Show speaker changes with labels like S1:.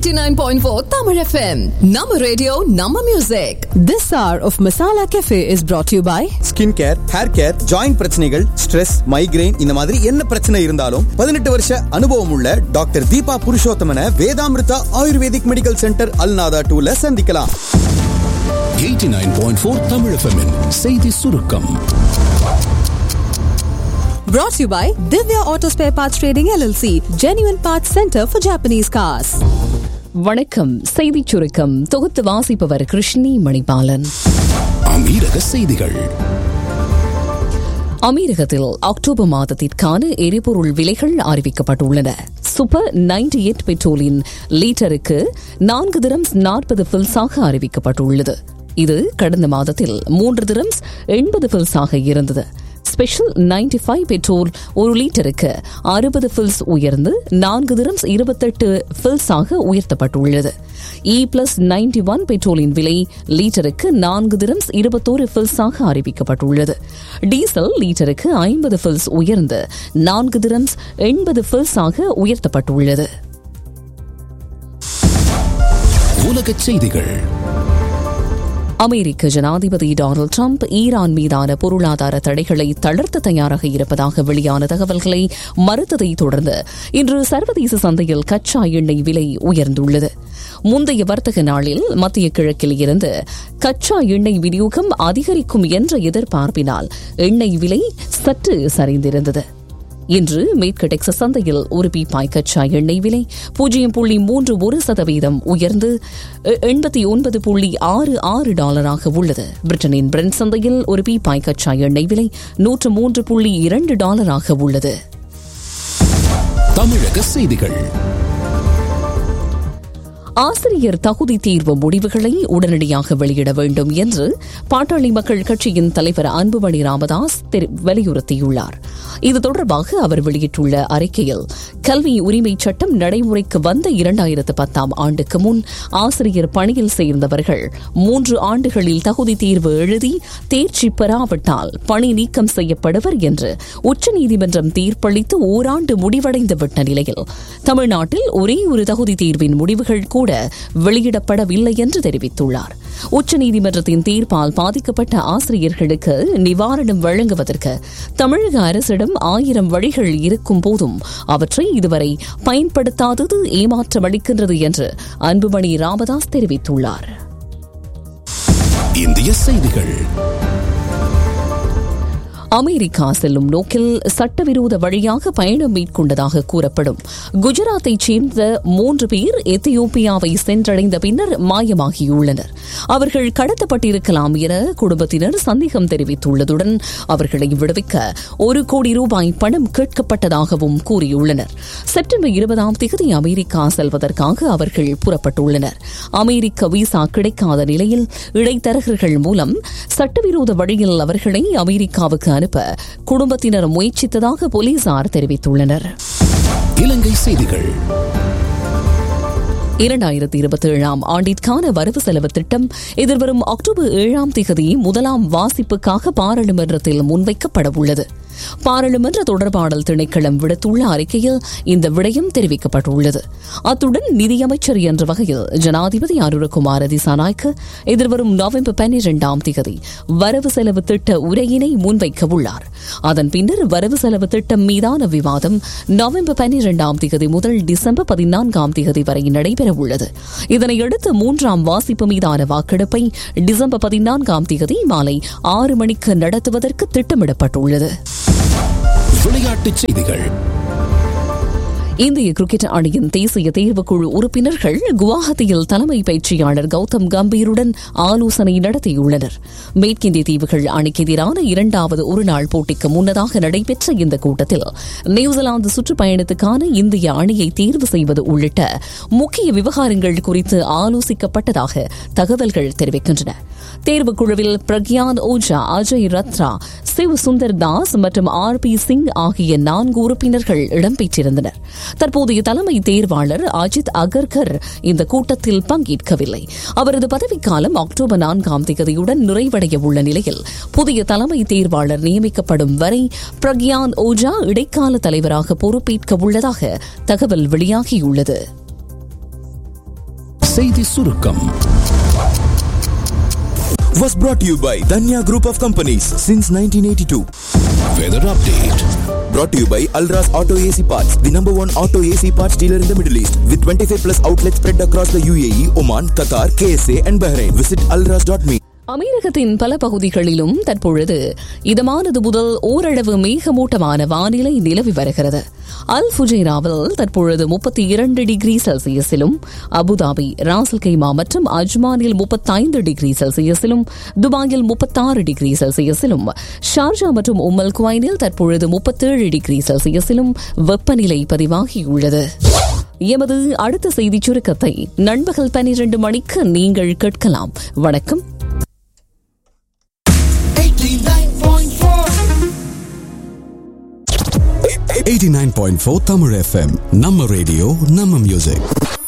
S1: 89.4 Tamil FM. Nama radio, Nama music.
S2: This hour of Masala Cafe is brought to you by
S3: skin care, hair care, joint பிரச்சனைகள், stress, migraine இந்த மாதிரி என்ன பிரச்சனை இருந்தாலும் 18 வருஷ அனுபவம் உள்ள doctor Deepa புருஷோத்தமனை Vedamrutha ayurvedic medical centre Al Nahda 2ல சந்திக்கலாம்.
S4: 89.4 Tamil FM செய்தி சுருக்கம்.
S2: brought to you by Divya Auto Spare Parts Trading LLC, Genuine Parts Center for Japanese Cars.
S1: வணக்கம். செய்திச் சுருக்கம் தொகுத்து வாசிப்பவர் கிருஷ்ணி மணிபாலன்.
S4: அமீரக செய்திகள்.
S1: அமீரகத்தில் அக்டோபர் மாதத்திற்கான எரிபொருள் விலைகள் அறிவிக்கப்பட்டுள்ளன. சூப்பர் 98 பெட்ரோலின் லீட்டருக்கு 4 திரம்ஸ் 40 பில்ஸாக அறிவிக்கப்பட்டுள்ளது. இது கடந்த மாதத்தில் 3 திரம்ஸ் 80 பில்ஸாக இருந்தது. ஸ்பெஷல் 95 பெட்ரோல் ஒரு லீட்டருக்கு 60 பில்ஸ் உயர்ந்து 4 திரம்ஸ் 28 பில்ஸாக உயர்த்தப்பட்டுள்ளது. E+91 பெட்ரோலின் விலை லீட்டருக்கு 4 திரம்ஸ் 21 பில்ஸாக அறிவிக்கப்பட்டுள்ளது. டீசல் லீட்டருக்கு 50 பில்ஸ் உயர்ந்து 4 திரம்ஸ் 80 பில்ஸாக உயர்த்தப்பட்டுள்ளது.
S4: உலகச் செய்திகள்.
S1: அமெரிக்க ஜனாதிபதி டொனால்டு டிரம்ப் ஈரான் மீதான பொருளாதார தடைகளை தளர்த்த தயாராக இருப்பதாக வெளியான தகவல்களை மறுத்ததை தொடர்ந்து இன்று சர்வதேச சந்தையில் கச்சா எண்ணெய் விலை உயர்ந்துள்ளது. முந்தைய வர்த்தக நாளில் மத்திய கிழக்கில் இருந்து கச்சா எண்ணெய் விநியோகம் அதிகரிக்கும் என்ற எதிர்பார்ப்பினால் எண்ணெய் விலை சற்று சரிந்திருந்தது. இன்று மேற்கு டெக்சஸ் சந்தையில் ஒரு பீப்பாய் கச்சா எண்ணெய் விலை 0.31% உயர்ந்து $89.66 உள்ளது. பிரிட்டனின் பிரெண்ட் சந்தையில் ஒரு பீப்பாய் கச்சா எண்ணெய் விலை $103.2 உள்ளது.
S4: தமிழக செய்திகள்.
S1: ஆசிரியர் தகுதி தேர்வு முடிவுகளை உடனடியாக வெளியிட வேண்டும் என்று பாட்டாளி மக்கள் கட்சியின் தலைவர் அன்புமணி ராமதாஸ் வலியுறுத்தியுள்ளார். இது தொடர்பாக அவர் வெளியிட்டுள்ள அறிக்கையில், கல்வி உரிமை சட்டம் நடைமுறைக்கு வந்த 2010ஆம் ஆண்டுக்கு முன் ஆசிரியர் பணியில் சேர்ந்தவர்கள் 3 ஆண்டுகளில் தகுதி தேர்வு எழுதி தேர்ச்சி பெறாவிட்டால் பணி நீக்கம் செய்யப்படுவர் என்று உச்சநீதிமன்றம் தீர்ப்பளித்து ஓராண்டு முடிவடைந்து விட்ட நிலையில் தமிழ்நாட்டில் ஒரே ஒரு தகுதி தேர்வின் முடிவுகள் கூட வெளியிடப்படவில்லை என்று தெரிவித்துள்ளார். உச்சநீதிமன்றத்தின் தீர்ப்பால் பாதிக்கப்பட்ட ஆசிரியர்களுக்கு நிவாரணம் வழங்குவதற்கு தமிழக அரசிடம் 1000 வழிகள் இருக்கும் போதும் அவற்றை இதுவரை பயன்படுத்தாதது ஏமாற்றமளிக்கின்றது என்று அன்புமணி ராமதாஸ் தெரிவித்துள்ளார்.
S4: இந்திய செய்திகள்.
S1: அமெரிக்கா செல்லும் நோக்கில் சட்டவிரோத வழியாக பயணம் மேற்கொண்டதாக கூறப்படும் குஜராத்தைச் சேர்ந்த 3 பேர் எத்தியோப்பியாவை சென்றடைந்த பின்னர் மாயமாகியுள்ளனர். அவர்கள் கடத்தப்பட்டிருக்கலாம் என குடும்பத்தினர் சந்தேகம் தெரிவித்துள்ளதுடன் அவர்களை விடுவிக்க 1 கோடி ரூபாய் பணம் கேட்கப்பட்டதாகவும் கூறியுள்ளனர். செப்டம்பர் 20ஆம் தேதி அமெரிக்கா செல்வதற்காக அவர்கள் புறப்பட்டுள்ளனர். அமெரிக்க விசா கிடைக்காத நிலையில் இடைத்தரகர்கள் மூலம் சட்டவிரோத வழியில் அவர்களை அமெரிக்காவுக்கு அனுப்ப குடும்பத்தினர் முயற்சித்ததாக போலீசார் தெரிவித்துள்ளனர்.
S4: இலங்கை செய்திகள்.
S1: 2027ஆம் ஆண்டிற்கான வரவு செலவு திட்டம் எதிர்வரும் அக்டோபர் 7ஆம் தேதி முதலாம் வாசிப்புக்காக பாராளுமன்றத்தில் முன்வைக்கப்பட உள்ளது. பாராளுமன்ற தொடர்பாடல் திணைக்களம் விடுத்துள்ள அறிக்கையில் இந்த விடயம் தெரிவிக்கப்பட்டுள்ளது. அத்துடன் நிதியமைச்சர் என்ற வகையில் ஜனாதிபதி அருண்குமார் திசாநாயக்க எதிர்வரும் நவம்பர் 12ஆம் தேதி வரவு செலவு திட்ட உரையினை முன்வைக்க உள்ளார். அதன் பின்னர் வரவு செலவு திட்டம் மீதான விவாதம் நவம்பர் 12ஆம் தேதி முதல் டிசம்பர் 14ஆம் தேதி வரை நடைபெற உள்ளது. இதனையடுத்து 3ஆம் வாசிப்பு மீதான வாக்கெடுப்பை டிசம்பர் 14ஆம் தேதி மாலை 6 மணிக்கு நடத்துவதற்கு திட்டமிடப்பட்டுள்ளது.
S4: விளையாட்டுச் செய்திகள்.
S1: இந்திய கிரிக்கெட் அணியின் தேசிய தேர்வுக்குழு உறுப்பினர்கள் குவாஹத்தியில் தலைமை பயிற்சியாளர் கௌதம் கம்பீருடன் ஆலோசனை நடத்தியுள்ளனர். மேற்கிந்திய தீவுகள் அணிக்கு எதிரான 2வது ஒருநாள் போட்டிக்கு முன்னதாக நடைபெற்ற இந்த கூட்டத்தில் நியூசிலாந்து சுற்றுப்பயணத்துக்கான இந்திய அணியை தேர்வு செய்வது உள்ளிட்ட முக்கிய விவகாரங்கள் குறித்து ஆலோசிக்கப்பட்டதாக தகவல்கள் தெரிவிக்கின்றன. தேர்வுக்குழுவில் பிரக்யான் ஓஜா, அஜய் ரத்ரா, சிவ் சுந்தர் தாஸ் மற்றும் RP சிங் ஆகிய 4 உறுப்பினர்கள் இடம்பெற்றிருந்தனர். தற்போதைய தலைமை தேர்வாளர் அஜித் அகர்கர் இந்த கூட்டத்தில் பங்கேற்கவில்லை. அவரது பதவிக்காலம் அக்டோபர் 4ஆம் தேதியுடன் நிறைவடைய உள்ள நிலையில் புதிய தலைமை தேர்வாளர் நியமிக்கப்படும் வரை பிரக்யான் ஓஜா இடைக்கால தலைவராக பொறுப்பேற்க உள்ளதாக தகவல் வெளியாகியுள்ளது.
S4: செய்தி சுருக்கம்.
S3: Was brought to you by Danya Group of Companies since 1982.
S4: Weather update.
S3: Brought to you by Alras Auto AC Parts, the number one auto AC parts dealer in the Middle East, with 25 plus outlets spread across the UAE, Oman, Qatar, KSA and Bahrain. Visit alras.me.
S1: அமீரகத்தின் பல பகுதிகளிலும் தற்பொழுது இதமானது முதல் ஓரளவு மேகமூட்டமான வானிலை நிலவி வருகிறது. அல் ஃபுஜைராவில் தற்பொழுது 32 டிகிரி செல்சியஸிலும், அபுதாபி, ராசல் கைமா மற்றும் அஜ்மானில் 35 டிகிரி செல்சியஸிலும், துபாயில் 36 டிகிரி செல்சியஸிலும், ஷார்ஜா மற்றும் உம்மல் குவைனில் தற்பொழுது 37 டிகிரி செல்சியஸிலும் வெப்பநிலை பதிவாகியுள்ளது. எமது அடுத்த செய்திச் சுருக்கத்தை நண்பகல் 12 மணிக்கு நீங்கள் கேட்கலாம். வணக்கம்.
S5: 89.4 Tamil FM. நம்ம ரேடியோ நம்ம மியூசிக்.